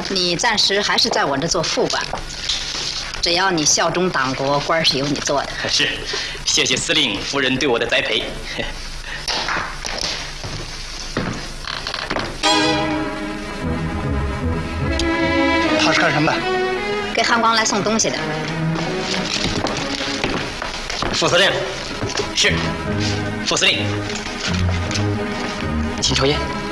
你暂时还是在我这做副官，只要你效忠党国，官是由你做的。 是，谢谢司令夫人对我的栽培。 他是干什么的？ 给汉光来送东西的。 副司令，是，副司令，请抽烟。